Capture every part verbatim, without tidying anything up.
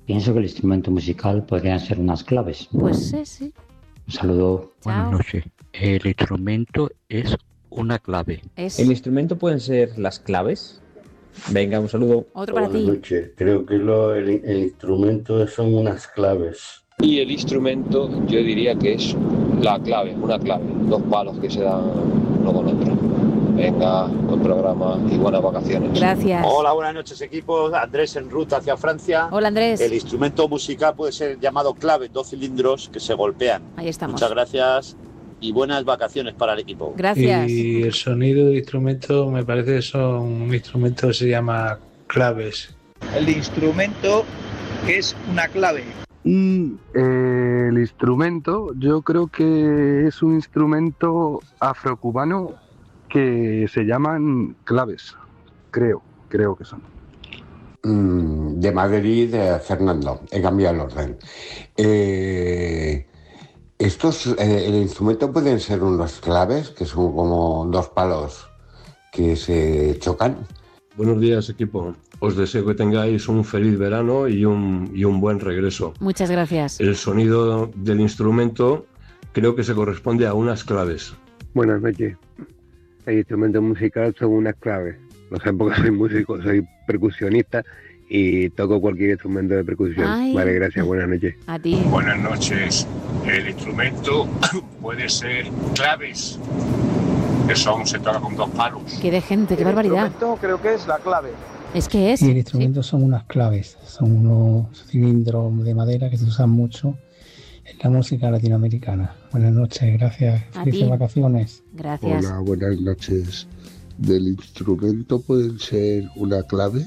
Pienso que el instrumento musical podrían ser unas claves. Pues sí, sí. Un saludo. Chao. Buenas noches. El instrumento es una clave. Es ¿El instrumento pueden ser las claves? Venga, un saludo. otro para Buenas ti. noches. Creo que lo, el, el instrumento son unas claves. Y el instrumento yo diría que es la clave, una clave, dos palos que se dan uno con otro. Venga, buen programa y buenas vacaciones. Gracias. Hola, buenas noches equipo. Andrés en ruta hacia Francia. Hola, Andrés. El instrumento musical puede ser llamado clave, dos cilindros que se golpean. Ahí estamos. Muchas gracias y buenas vacaciones para el equipo. Gracias. Y el sonido del instrumento me parece que son un instrumento que se llama claves. El instrumento es una clave. Y eh, el instrumento, yo creo que es un instrumento afrocubano que se llaman claves, creo, creo que son. Mm, de Madrid, de Fernando, he cambiado el orden. Eh, estos, eh, el instrumento pueden ser unos claves, que son como dos palos que se chocan. Buenos días, equipo. Os deseo que tengáis un feliz verano y un, y un buen regreso. Muchas gracias. El sonido del instrumento creo que se corresponde a unas claves. Buenas noches. El instrumento musical son unas claves. No sé porque soy músico, soy percusionista y toco cualquier instrumento de percusión. Ay. Vale, gracias. Buenas noches. A ti. Buenas noches. El instrumento puede ser claves, que son, se toca con dos palos. Qué de gente, qué barbaridad. El instrumento creo que es la clave. Es que es. Y el instrumento son unas claves, son unos cilindros de madera que se usan mucho en la música latinoamericana. Buenas noches, gracias. A Felices ti. vacaciones. Gracias. Hola, buenas noches. ¿Del instrumento pueden ser una clave?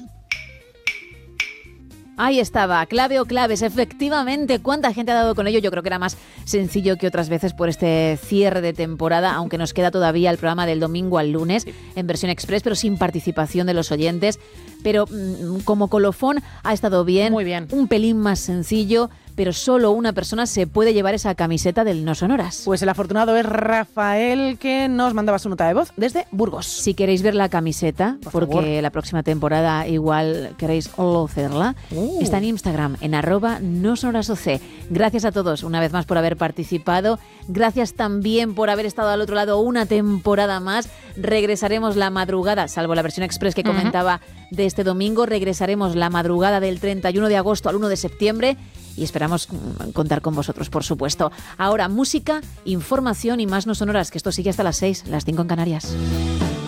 Ahí estaba, clave o claves, efectivamente. ¿Cuánta gente ha dado con ello? Yo creo que era más sencillo que otras veces por este cierre de temporada, aunque nos queda todavía el programa del domingo al lunes en versión express, pero sin participación de los oyentes. Pero mmm, como colofón ha estado bien, Muy bien. Un pelín más sencillo, pero solo una persona se puede llevar esa camiseta del No Sonoras. Pues el afortunado es Rafael, que nos mandaba su nota de voz desde Burgos. Si queréis ver la camiseta, Por porque favor. la próxima temporada igual queréis lucirla, Uh. está en Instagram, en arroba no sonoras O C. Gracias a todos una vez más por haber participado. Gracias también por haber estado al otro lado una temporada más. Regresaremos la madrugada, salvo la versión express que comentaba uh-huh. de este domingo, regresaremos la madrugada del treinta y uno de agosto al uno de septiembre. Y esperamos contar con vosotros, por supuesto. Ahora, música, información y más No Sonoras, que esto sigue hasta las seis, las cinco en Canarias.